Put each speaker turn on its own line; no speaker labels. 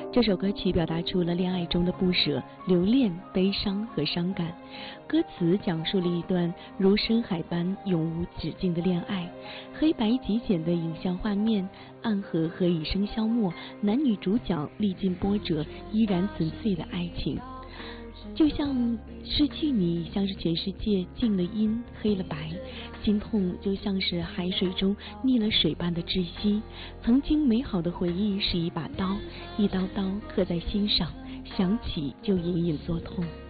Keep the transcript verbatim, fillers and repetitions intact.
这首歌曲表达出了恋爱中的不舍、留恋、悲伤和伤感。歌词讲述了一段如深海般永无止境的恋爱，黑白极简的影像画面，暗河和以声消没，男女主角历尽波折依然纯粹的爱情。就像失去你，像是全世界尽了阴黑了白，心痛就像是海水中溺了水般的窒息。曾经美好的回忆是一把刀，一刀刀刻在心上，想起就隐隐作痛。